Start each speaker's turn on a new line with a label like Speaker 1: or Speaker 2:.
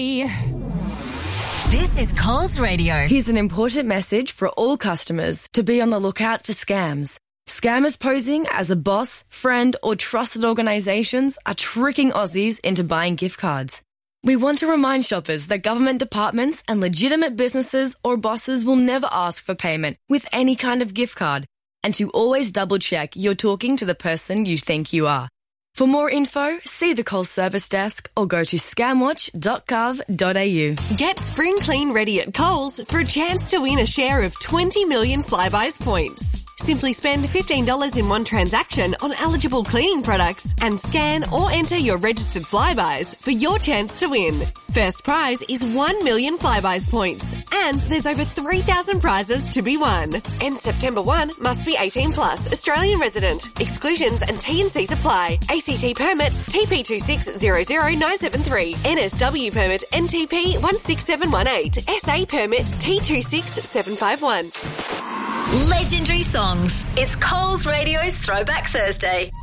Speaker 1: This is Coles Radio.
Speaker 2: Here's an important message for all customers to be on the lookout for scams. Scammers posing as a boss, friend or trusted organisations are tricking Aussies into buying gift cards. We want to remind shoppers that government departments and legitimate businesses or bosses will never ask for payment with any kind of gift card, and to always double-check you're talking to the person you think you are. For more info, see the Coles Service Desk or go to scamwatch.gov.au.
Speaker 3: Get spring clean ready at Coles for a chance to win a share of 20 million Flybuys points. Simply spend $15 in one transaction on eligible cleaning products and scan or enter your registered Flybuys for your chance to win. First prize is 1 million Flybuys points, and there's over 3,000 prizes to be won. End September 1, must be 18 plus, Australian resident. Exclusions and T&Cs apply. ACT permit TP2600973, NSW permit NTP 16718, SA permit T26751.
Speaker 1: Legendary songs. It's Coles Radio's Throwback Thursday.